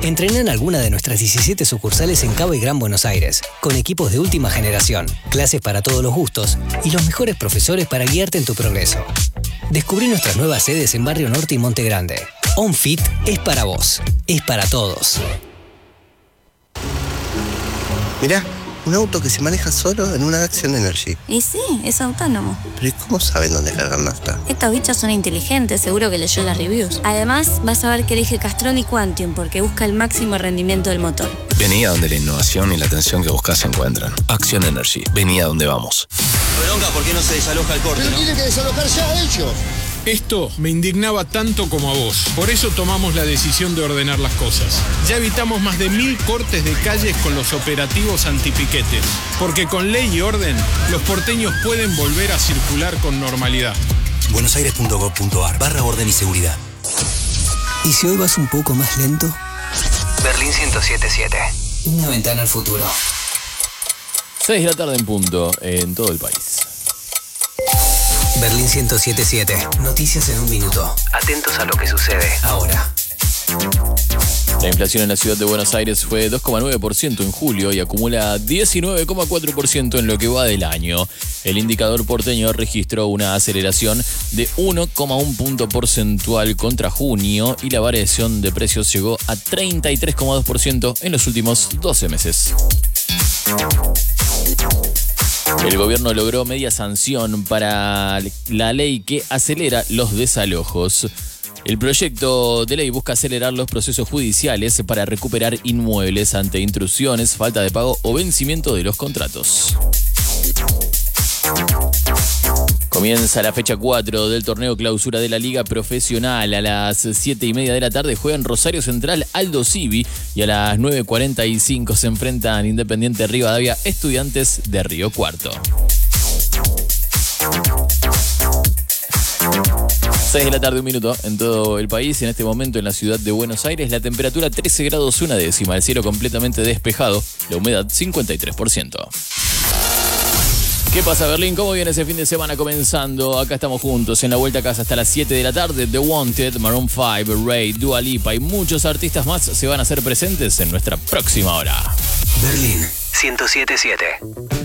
Entrená en alguna de nuestras 17 sucursales en Cabo y Gran Buenos Aires, con equipos de última generación, clases para todos los gustos y los mejores profesores para guiarte en tu progreso. Descubrí nuestras nuevas sedes en Barrio Norte y Monte Grande. OnFit es para vos, es para todos. Mirá, un auto que se maneja solo en una Action Energy. Y sí, es autónomo. ¿Pero y cómo saben dónde cargar nafta? Estos bichos son inteligentes, seguro que leyó las reviews. Además, vas a ver que elige Castrol y Quantium porque busca el máximo rendimiento del motor. Vení a donde la innovación y la atención que buscas se encuentran. Action Energy, vení a donde vamos. Bronca, ¿por qué no se desaloja el corte? Pero tienen que desalojar ya ellos. Esto me indignaba tanto como a vos. Por eso tomamos la decisión de ordenar las cosas. Ya evitamos más de 1000 cortes de calles con los operativos antipiquetes. Porque con ley y orden, los porteños pueden volver a circular con normalidad. buenosaires.gov.ar/orden y seguridad. ¿Y si hoy vas un poco más lento? Berlín 107.7. Una ventana al futuro. 6 de la tarde en punto en todo el país. Berlín 107.7. Noticias en un minuto. Atentos a lo que sucede ahora. La inflación en la ciudad de Buenos Aires fue 2,9% en julio y acumula 19,4% en lo que va del año. El indicador porteño registró una aceleración de 1,1 punto porcentual contra junio y la variación de precios llegó a 33,2% en los últimos 12 meses. El gobierno logró media sanción para la ley que acelera los desalojos. El proyecto de ley busca acelerar los procesos judiciales para recuperar inmuebles ante intrusiones, falta de pago o vencimiento de los contratos. Comienza la fecha 4 del torneo clausura de la Liga Profesional. A las 7:30 de la tarde juegan Rosario Central Aldo Civi y a las 9:45 se enfrentan Independiente Rivadavia Estudiantes de Río Cuarto. 6 de la tarde, 1 minuto en todo el país. En este momento en la ciudad de Buenos Aires la temperatura 13 grados 1 décima, el cielo completamente despejado, la humedad 53%. ¿Qué pasa, Berlín? ¿Cómo viene ese fin de semana comenzando? Acá estamos juntos en la vuelta a casa hasta las 7 de la tarde. The Wanted, Maroon 5, Ray, Dua Lipa y muchos artistas más se van a hacer presentes en nuestra próxima hora. Berlín 107.7.